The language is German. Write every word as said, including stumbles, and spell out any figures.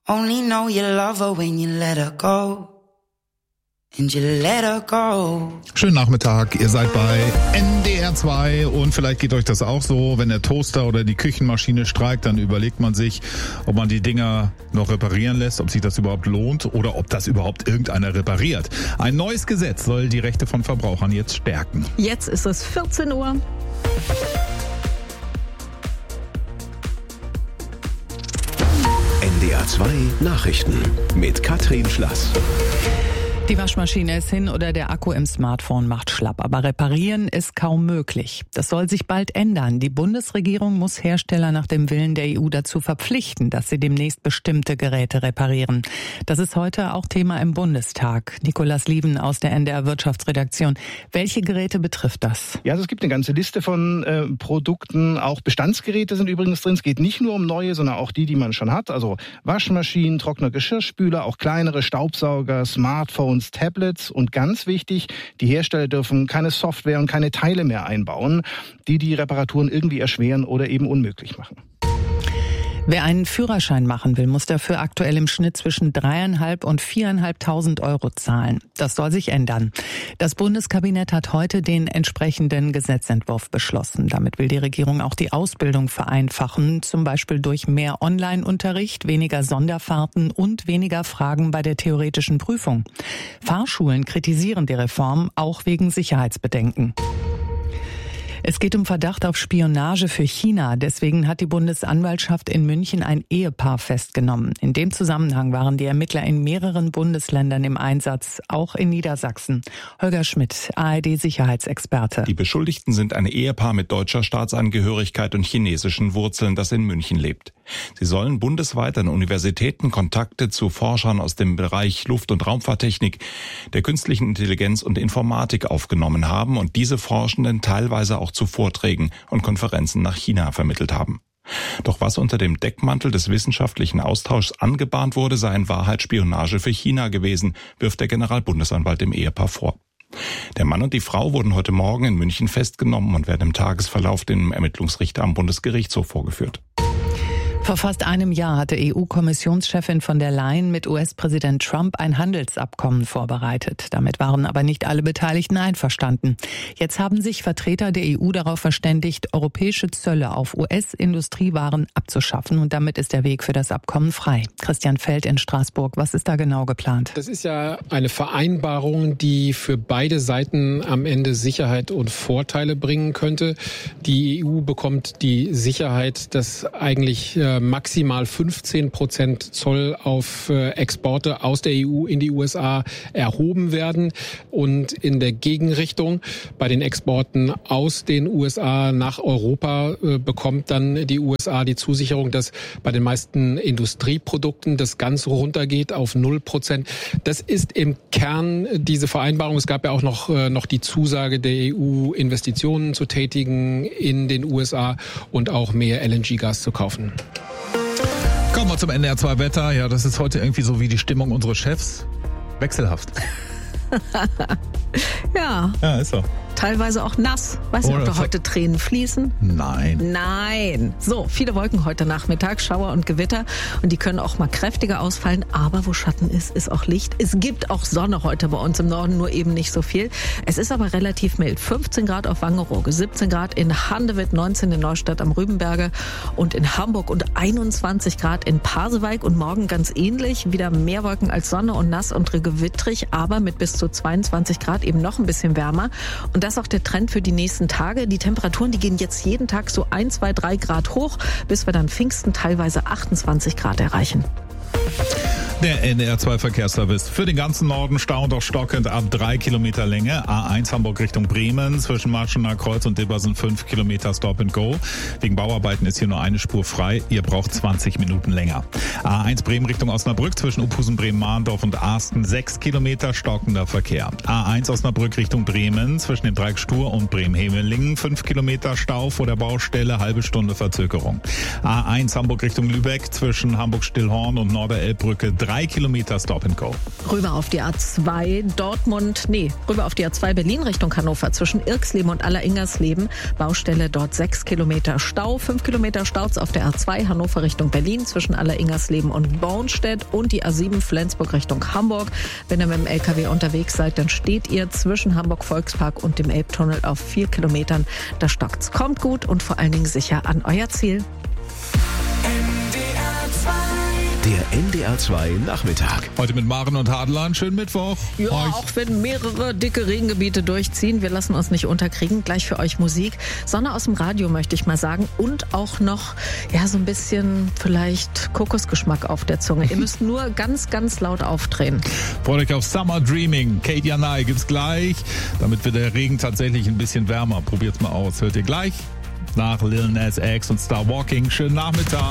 Only know you love her when you let her go. And you let her go. Schönen Nachmittag, ihr seid bei N D R zwei und vielleicht geht euch das auch so, wenn der Toaster oder die Küchenmaschine streikt, dann überlegt man sich, ob man die Dinger noch reparieren lässt, ob sich das überhaupt lohnt oder ob das überhaupt irgendeiner repariert. Ein neues Gesetz soll die Rechte von Verbrauchern jetzt stärken. Jetzt ist es vierzehn Uhr. N D R zwei Nachrichten mit Katrin Schlass. Die Waschmaschine ist hin oder der Akku im Smartphone macht schlapp. Aber reparieren ist kaum möglich. Das soll sich bald ändern. Die Bundesregierung muss Hersteller nach dem Willen der E U dazu verpflichten, dass sie demnächst bestimmte Geräte reparieren. Das ist heute auch Thema im Bundestag. Nikolaus Lieven aus der N D R Wirtschaftsredaktion. Welche Geräte betrifft das? Ja, also es gibt eine ganze Liste von äh, Produkten. Auch Bestandsgeräte sind übrigens drin. Es geht nicht nur um neue, sondern auch die, die man schon hat. Also Waschmaschinen, trockene Geschirrspüler, auch kleinere Staubsauger, Smartphones, Tablets und ganz wichtig, die Hersteller dürfen keine Software und keine Teile mehr einbauen, die die Reparaturen irgendwie erschweren oder eben unmöglich machen. Wer einen Führerschein machen will, muss dafür aktuell im Schnitt zwischen dreieinhalb und viereinhalbtausend Euro zahlen. Das soll sich ändern. Das Bundeskabinett hat heute den entsprechenden Gesetzentwurf beschlossen. Damit will die Regierung auch die Ausbildung vereinfachen, zum Beispiel durch mehr Online-Unterricht, weniger Sonderfahrten und weniger Fragen bei der theoretischen Prüfung. Fahrschulen kritisieren die Reform, auch wegen Sicherheitsbedenken. Es geht um Verdacht auf Spionage für China. Deswegen hat die Bundesanwaltschaft in München ein Ehepaar festgenommen. In dem Zusammenhang waren die Ermittler in mehreren Bundesländern im Einsatz, auch in Niedersachsen. Holger Schmidt, A R D-Sicherheitsexperte. Die Beschuldigten sind ein Ehepaar mit deutscher Staatsangehörigkeit und chinesischen Wurzeln, das in München lebt. Sie sollen bundesweit an Universitäten Kontakte zu Forschern aus dem Bereich Luft- und Raumfahrttechnik, der künstlichen Intelligenz und Informatik aufgenommen haben und diese Forschenden teilweise auch zu Vorträgen und Konferenzen nach China vermittelt haben. Doch was unter dem Deckmantel des wissenschaftlichen Austauschs angebahnt wurde, sei in Wahrheit Spionage für China gewesen, wirft der Generalbundesanwalt dem Ehepaar vor. Der Mann und die Frau wurden heute Morgen in München festgenommen und werden im Tagesverlauf dem Ermittlungsrichter am Bundesgerichtshof vorgeführt. Vor fast einem Jahr hatte E U-Kommissionschefin von der Leyen mit U S-Präsident Trump ein Handelsabkommen vorbereitet. Damit waren aber nicht alle Beteiligten einverstanden. Jetzt haben sich Vertreter der E U darauf verständigt, europäische Zölle auf U S-Industriewaren abzuschaffen. Und damit ist der Weg für das Abkommen frei. Christian Feld in Straßburg, was ist da genau geplant? Das ist ja eine Vereinbarung, die für beide Seiten am Ende Sicherheit und Vorteile bringen könnte. Die E U bekommt die Sicherheit, dass eigentlich äh, maximal fünfzehn Prozent Zoll auf Exporte aus der E U in die U S A erhoben werden. Und in der Gegenrichtung bei den Exporten aus den U S A nach Europa bekommt dann die U S A die Zusicherung, dass bei den meisten Industrieprodukten das ganz runtergeht auf null Prozent. Das ist im Kern diese Vereinbarung. Es gab ja auch noch, noch die Zusage der E U, Investitionen zu tätigen in den U S A und auch mehr L N G-Gas zu kaufen. Kommen wir zum N D R zwei Wetter. Ja, das ist heute irgendwie so wie die Stimmung unseres Chefs. Wechselhaft. Ja. Ja, ist so. Teilweise auch nass. Weißt du, ob da heute Tränen fließen? Nein. Nein. So, viele Wolken heute Nachmittag, Schauer und Gewitter. Und die können auch mal kräftiger ausfallen. Aber wo Schatten ist, ist auch Licht. Es gibt auch Sonne heute bei uns im Norden, nur eben nicht so viel. Es ist aber relativ mild. fünfzehn Grad auf Wangerooge, siebzehn Grad in Handewitt, neunzehn in Neustadt am Rübenberge und in Hamburg und einundzwanzig Grad in Pasewalk. Und morgen ganz ähnlich. Wieder mehr Wolken als Sonne und nass und gewittrig, aber mit bis zu zweiundzwanzig Grad eben noch ein bisschen wärmer. Und das ist auch der Trend für die nächsten Tage. Die Temperaturen, die gehen jetzt jeden Tag so ein, zwei, drei Grad hoch, bis wir dann Pfingsten teilweise achtundzwanzig Grad erreichen. Der N D R zwei Verkehrsservice. Für den ganzen Norden Stau und auch stockend ab drei Kilometer Länge. A eins Hamburg Richtung Bremen. Zwischen Marschener Kreuz und Dibbersen fünf Kilometer Stop and Go. Wegen Bauarbeiten ist hier nur eine Spur frei. Ihr braucht zwanzig Minuten länger. A eins Bremen Richtung Osnabrück. Zwischen Uphusen, Bremen-Mahndorf und Arsten sechs Kilometer stockender Verkehr. A eins Osnabrück Richtung Bremen. Zwischen dem Dreieck Stur und Bremen-Hemelingen fünf Kilometer Stau vor der Baustelle. Halbe Stunde Verzögerung. A eins Hamburg Richtung Lübeck. Zwischen Hamburg-Stillhorn und Norderelbbrücke drei Kilometer Stop and Go. Rüber auf die A zwei Dortmund, nee, rüber auf die A zwei Berlin Richtung Hannover zwischen Irxleben und Alleringersleben. Baustelle dort sechs Kilometer Stau, fünf Kilometer Staus auf der A zwei Hannover Richtung Berlin zwischen Alleringersleben und Bornstedt und die A sieben Flensburg Richtung Hamburg. Wenn ihr mit dem L K W unterwegs seid, dann steht ihr zwischen Hamburg Volkspark und dem Elbtunnel auf vier Kilometern. Da stockt's. Kommt gut und vor allen Dingen sicher an euer Ziel. Der N D R zwei Nachmittag. Heute mit Maren und Hadler. Schönen Mittwoch. Ja, euch. Auch wenn mehrere dicke Regengebiete durchziehen, wir lassen uns nicht unterkriegen. Gleich für euch Musik. Sonne aus dem Radio, möchte ich mal sagen. Und auch noch, ja, so ein bisschen vielleicht Kokosgeschmack auf der Zunge. Ihr müsst nur ganz, ganz laut aufdrehen. Freut euch auf Summer Dreaming. Kate Janai gibt's gleich. Damit wird der Regen tatsächlich ein bisschen wärmer. Probiert's mal aus. Hört ihr gleich nach Lil Nas X und Star Walking. Schönen Nachmittag.